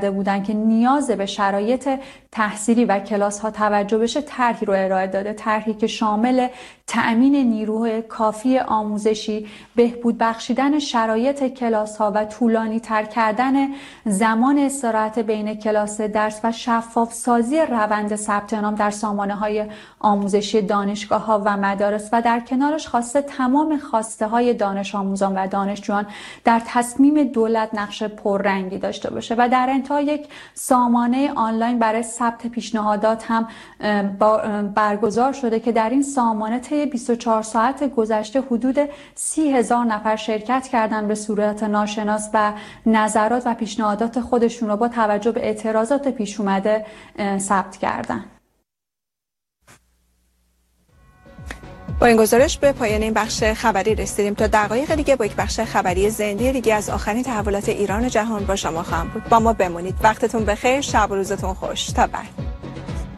کرده بودن که نیاز به شرایط تحصیلی و کلاس‌ها توجه بشه طرحی رو ارائه داده، طرحی که شامل تأمین نیروی کافی آموزشی، بهبود بخشیدن شرایط کلاس‌ها و طولانی تر کردن زمان استراحت بین کلاس درس و شفاف سازی روند ثبت نام در سامانه‌های آموزشی دانشگاه‌ها و مدارس و در کنارش خواسته تمام خواسته‌های دانش آموزان و دانشجویان در تصمیم دولت نقش پررنگی داشته باشه و در انتها یک سامانه آنلاین برای ثبت پیشنهادات هم برگزار شده که در این سامانه طی 24 ساعت گذشته حدود 30,000 نفر شرکت کردن به صورت ناشناس و نظرات و پیشنهادات خودشون رو با توجه به اعتراضات پیش اومده ثبت کردن. با این گزارش به پایان این بخش خبری رسیدیم. تا دقایق دیگه با یک بخش خبری زنده دیگه از آخرین تحولات ایران و جهان با شما خواهم بود. با ما بمونید. وقتتون بخیر، شب و روزتون خوش. تا بعد.